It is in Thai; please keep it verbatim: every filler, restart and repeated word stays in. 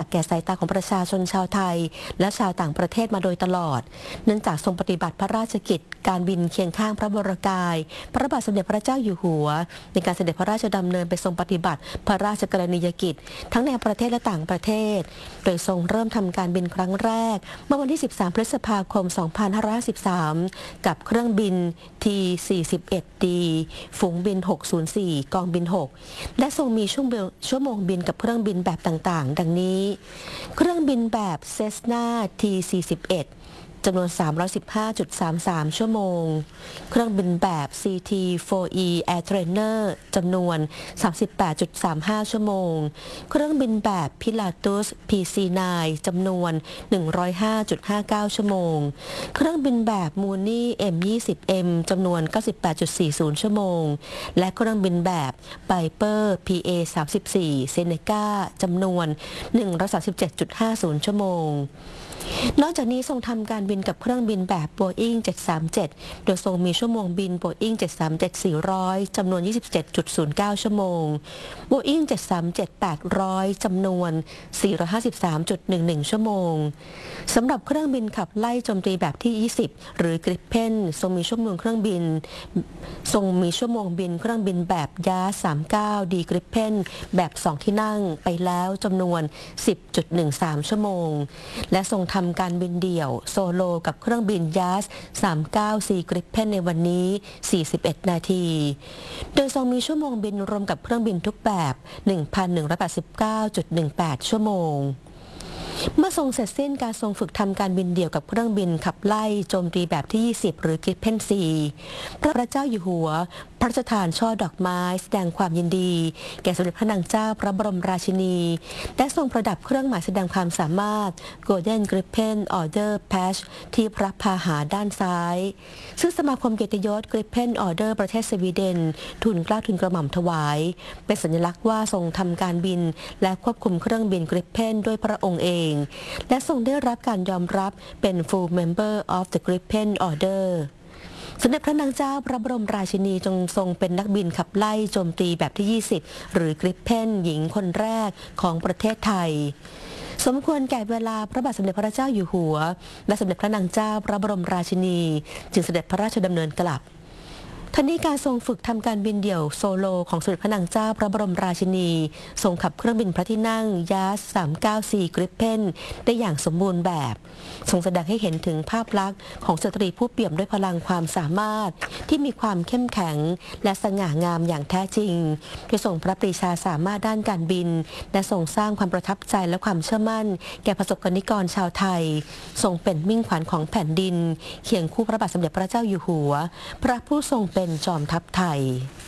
แก่สายตาของประชาชนชาวไทยและชาวต่างประเทศมาโดยตลอดเนื่องจากทรงปฏิบัติพระราชกิจการบินเคียงข้างพระวรกายพระบาทสมเด็จพระเจ้าอยู่หัวในการเสด็จพระราชดำเนินไปทรงปฏิบัติพระราชกรณียกิจทั้งในประเทศและต่างประเทศโดยทรงเริ่มทำการบินครั้งแรกเมื่อวันที่สิบสามพฤษภาคมสองพันห้าร้อยห้าสิบสามกับเครื่องบิน ที สี่สิบเอ็ด ดี ฝูงบินหกศูนย์สี่กองบินหกและทรงมีชั่วโมงบินกับเครื่องบินแบบต่างๆดังนี้เครื่องบินแบบ Cessna ที สี่สิบเอ็ดจำนวน สามร้อยสิบห้าจุดสามสาม ชั่วโมงเครื่องบินแบบ ซี ที โฟร์ อี Air Trainer จำนวน สามสิบแปดจุดสามห้า ชั่วโมงเครื่องบินแบบ Pilatus พี ซี ไนน์ จำนวน หนึ่งร้อยห้าจุดห้าเก้า ชั่วโมงเครื่องบินแบบ Mooney เอ็ม ยี่สิบ เอ็ม จำนวน เก้าสิบแปดจุดสี่ศูนย์ ชั่วโมงและเครื่องบินแบบ Piper พี เอ สามสิบสี่ Seneca จำนวน หนึ่งร้อยสามสิบเจ็ดจุดห้าศูนย์ ชั่วโมงนอกจากนี้ทรงทำการบินกับเครื่องบินแบบ Boeing เจ็ดสามเจ็ดโดยทรงมีชั่วโมงบิน Boeing เจ็ดสามเจ็ด สี่ร้อย จำนวน ยี่สิบเจ็ดจุดศูนย์เก้า ชั่วโมง Boeing เจ็ดสามเจ็ด แปดร้อย จำนวน สี่ร้อยห้าสิบสามจุดหนึ่งหนึ่ง ชั่วโมงสำหรับเครื่องบินขับไล่โจมตีแบบที่ ยี่สิบ หรือ Gripen ทรงมีชั่วโมงเครื่องบินทรงมีชั่วโมงบินเครื่องบินแบบ ยาส สามสิบเก้า ดี Gripen แบบสองที่นั่งไปแล้วจำนวน สิบจุดหนึ่งสาม ชั่วโมงและทรงทำการบินเดี่ยวโซโลกับเครื่องบิน ยาส สามสิบเก้า ซี Gripen ในวันนี้ สี่สิบเอ็ด นาทีโดยทรงมีชั่วโมงบินรวมกับเครื่องบินทุกแบบ หนึ่งพันหนึ่งร้อยแปดสิบเก้าจุดหนึ่งแปด ชั่วโมงเมื่อทรงเสร็จสิ้นการทรงฝึกทำการบินเดี่ยวกับเครื่องบินขับไล่โจมตีแบบที่ ยี่สิบ หรือ Gripen สี่ พระเจ้าอยู่หัวพระราชทานช่อดอกไม้แสดงความยินดีแก่สมเด็จพระนางเจ้าพระบรมราชินีและทรงประดับเครื่องหมายแสดงความสามารถ Golden Gripen Order Patch ที่พระพาหาด้านซ้ายซึ่งสมาคมเกียรติยศ Gripen Order ประเทศสวีเดนทูลเกล้าทูลกระหม่อมถวายเป็นสัญลักษณ์ว่าทรงทำการบินและควบคุมเครื่องบิน Gripen ด้วยพระองค์เองและทรงได้รับการยอมรับเป็น Full Member of the Gripen Orderสมเด็จพระนางเจ้าพระบรมราชินีจงทรงเป็นนักบินขับไล่โจมตีแบบที่ ยี่สิบ หรือ Gripen หญิงคนแรกของประเทศไทยสมควรแก่เวลาพระบาทสมเด็จพระเจ้าอยู่หัวและสมเด็จพระนางเจ้าพระบรมราชินีจึงเสด็จพระราชดำเนินกลับทั้งนี้การทรงฝึกทำการบินเดี่ยวโซโลของสมเด็จพระนางเจ้าพระบรมราชินีทรงขับเครื่องบินพระที่นั่ง ยาส สามสิบเก้า ซี Gripen ได้อย่างสมบูรณ์แบบทรงแสดงให้เห็นถึงภาพลักษณ์ของสตรีผู้เปี่ยมด้วยพลังความสามารถที่มีความเข้มแข็งและสง่างามอย่างแท้จริงโดยทรงพระปรีชาสามารถด้านการบินและทรงสร้างความประทับใจและความเชื่อมั่นแก่ประสบกนิกรชาวไทยทรงเป็นมิ่งขวัญของแผ่นดินเคียงคู่พระบาทสมเด็จพระเจ้าอยู่หัวพระผู้ทรงเป็นจอมทัพไทย